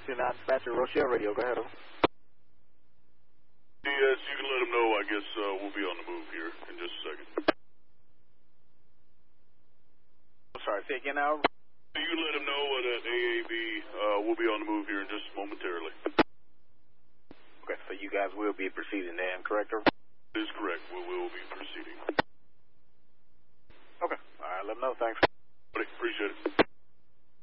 Dispatcher, Rochelle Radio, go ahead. Yes, you can let them know. I guess we'll be on the move here in just a second. I'm sorry, say again now. You can let them know that AAB will be on the move here in just momentarily. Okay, so you guys will be proceeding then, correct? That is correct. We will be proceeding. Okay, all right, let them know. Thanks. Appreciate it.